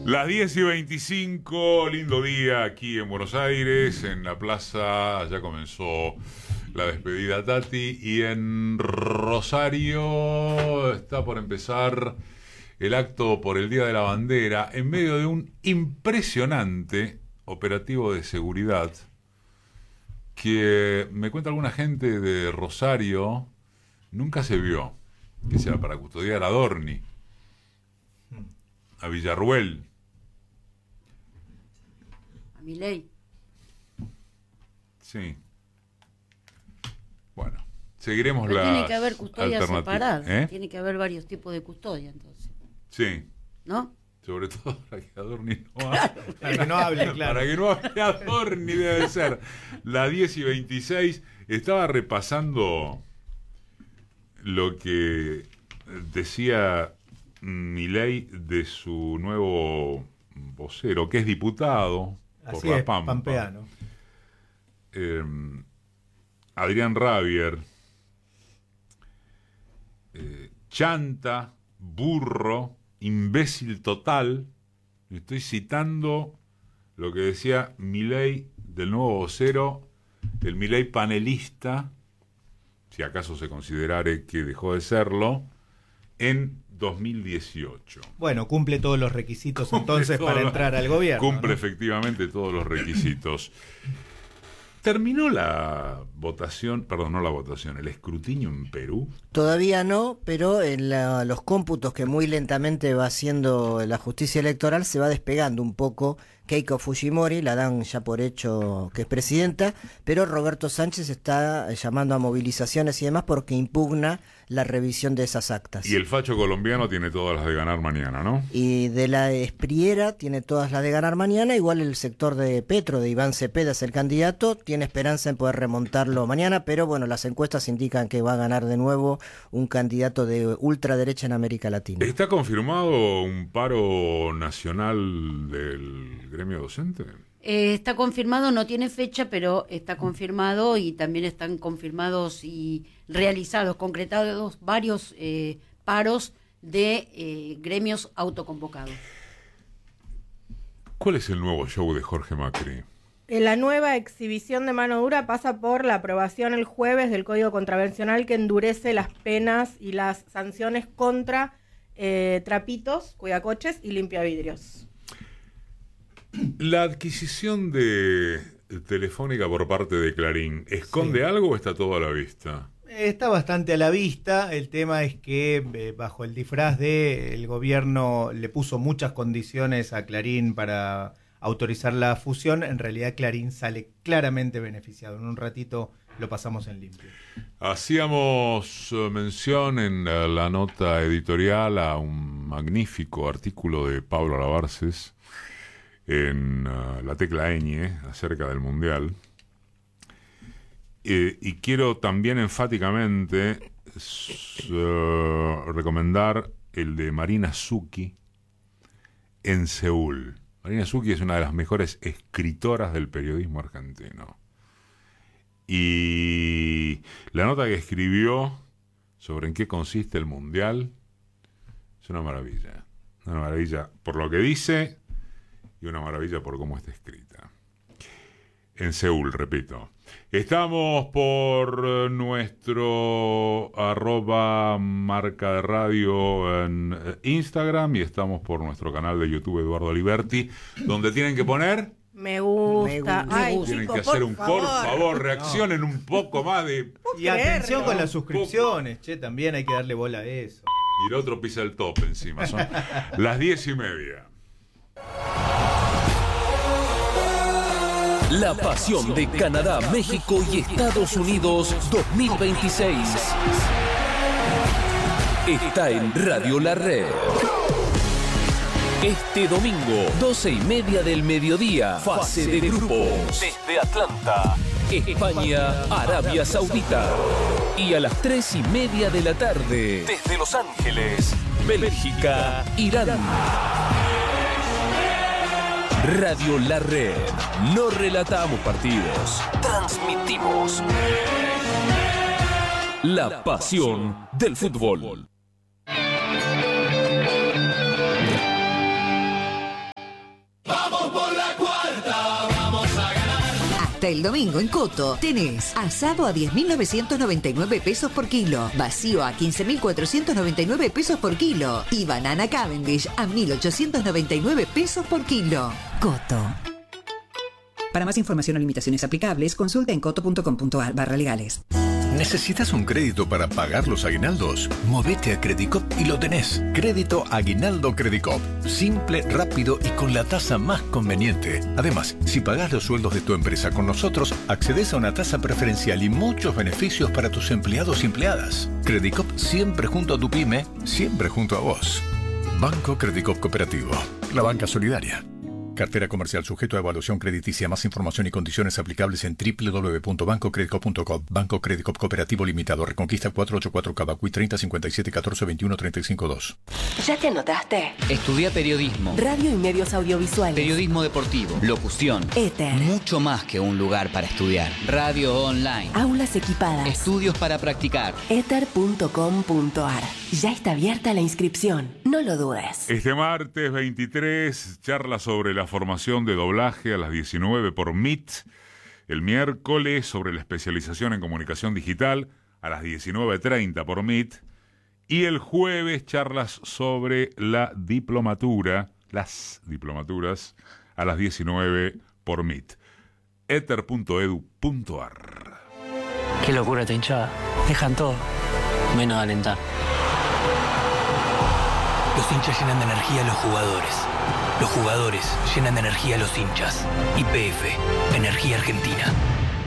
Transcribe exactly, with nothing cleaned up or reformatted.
Las diez y veinticinco, lindo día aquí en Buenos Aires, en la plaza ya comenzó la despedida Tati, y en Rosario está por empezar el acto por el Día de la Bandera, en medio de un impresionante operativo de seguridad que me cuenta alguna gente de Rosario nunca se vio, que sea para custodiar a Dorni, a Villarruel, a Milei. Sí. Bueno, seguiremos Pero la. Tiene que haber custodias separadas. ¿Eh? Tiene que haber varios tipos de custodia, entonces. Sí. ¿No? Sobre todo para que Adorni no Claro. hable. Para que no hable, claro. Para que no hable Adorni debe ser. La diez y veintiséis. Estaba repasando lo que decía Milei de su nuevo vocero, que es diputado por Así La es, Pampa. pampeano. Eh, Adrián Rabier, eh, chanta, burro, imbécil total. Estoy citando lo que decía Milei del nuevo vocero, el Milei panelista, si acaso se considerare que dejó de serlo, en dos mil dieciocho. Bueno, cumple todos los requisitos Cumple entonces todos para los- entrar al gobierno. Cumple ¿no? efectivamente todos los requisitos. ¿Terminó la votación, perdón, no la votación, el escrutinio en Perú? Todavía no, pero en la- los cómputos que muy lentamente va haciendo la justicia electoral se va despegando un poco. Keiko Fujimori la dan ya por hecho que es presidenta, pero Roberto Sánchez está llamando a movilizaciones y demás porque impugna la revisión de esas actas. Y el facho colombiano tiene todas las de ganar mañana, ¿no? Y de la Espriera tiene todas las de ganar mañana, igual el sector de Petro, de Iván Cepeda es el candidato, tiene esperanza en poder remontarlo mañana, pero bueno, las encuestas indican que va a ganar de nuevo un candidato de ultraderecha en América Latina. ¿Está confirmado un paro nacional del gremio docente? Eh, está confirmado, no tiene fecha, pero está confirmado y también están confirmados y realizados, concretados varios eh, paros de eh, gremios autoconvocados. ¿Cuál es el nuevo show de Jorge Macri? La nueva exhibición de mano dura pasa por la aprobación el jueves del Código Contravencional que endurece las penas y las sanciones contra eh, trapitos, cuidacoches y limpiavidrios. La adquisición de Telefónica por parte de Clarín, ¿esconde Sí. algo o está todo a la vista? Está bastante a la vista. El tema es que eh, bajo el disfraz de el gobierno le puso muchas condiciones a Clarín para autorizar la fusión. En realidad Clarín sale claramente beneficiado. En un ratito lo pasamos en limpio. Hacíamos eh, mención en la, la nota editorial a un magnífico artículo de Pablo Alabarces en uh, La Tecla Ñ acerca del Mundial. Eh, y quiero también enfáticamente s- uh, recomendar el de Marina Zucchi en Seúl. Marina Zucchi es una de las mejores escritoras del periodismo argentino. Y la nota que escribió sobre en qué consiste el Mundial es una maravilla. Una maravilla por lo que dice y una maravilla por cómo está escrita. En Seúl, repito. Estamos por eh, nuestro arroba marca de radio en eh, Instagram y estamos por nuestro canal de YouTube Eduardo Aliberti, donde tienen que poner, Me gusta. Me gusta. Ay, tienen chicos, que hacer un favor. por favor, reaccionen un poco más de... Y atención creerlo. con las suscripciones, che, también hay que darle bola a eso. Y el otro pisa el top encima. Son las diez y media. La pasión de Canadá, México y Estados Unidos dos mil veintiséis está en Radio La Red. Este domingo, doce y media del mediodía, fase de grupos. Desde Atlanta, España, Arabia Saudita. Y a las tres y media de la tarde, desde Los Ángeles, Bélgica, Irán. Radio La Red. No relatamos partidos, transmitimos la pasión del fútbol. Hasta el domingo en Coto tenés asado a diez mil novecientos noventa y nueve pesos por kilo, vacío a quince mil cuatrocientos noventa y nueve pesos por kilo y banana Cavendish a mil ochocientos noventa y nueve pesos por kilo. Coto. Para más información o limitaciones aplicables, consulta en coto punto com punto ar barra legales. ¿Necesitas un crédito para pagar los aguinaldos? Movete a Credicop y lo tenés. Crédito Aguinaldo Credicop. Simple, rápido y con la tasa más conveniente. Además, si pagás los sueldos de tu empresa con nosotros, accedes a una tasa preferencial y muchos beneficios para tus empleados y empleadas. Credicop siempre junto a tu pyme, siempre junto a vos. Banco Credicop Cooperativo. La banca solidaria. Cartera comercial sujeto a evaluación crediticia. Más información y condiciones aplicables en doble u doble u doble u punto banco credicop punto com. Banco Credicop Cooperativo Limitado. Reconquista cuatrocientos ochenta y cuatro Cavacuy treinta cincuenta y siete catorce veintiuno treinta y cinco dos. ¿Ya te anotaste? Estudia periodismo. Radio y medios audiovisuales. Periodismo deportivo. Locución. Éter. Mucho más que un lugar para estudiar. Radio online. Aulas equipadas. Estudios para practicar. éter punto com punto ar. Ya está abierta la inscripción. No lo dudes. Este martes veintitrés, charla sobre la formación de doblaje a las diecinueve por Meet. El miércoles sobre la especialización en comunicación digital a las diecinueve treinta por Meet. Y el jueves charlas sobre la diplomatura, las diplomaturas, a las diecinueve por Meet. éter punto edu punto ar. Qué locura esta hinchada. Dejan todo, menos de alentar. Los hinchas llenan de energía a los jugadores. Los jugadores llenan de energía a los hinchas. Y P F, Energía Argentina.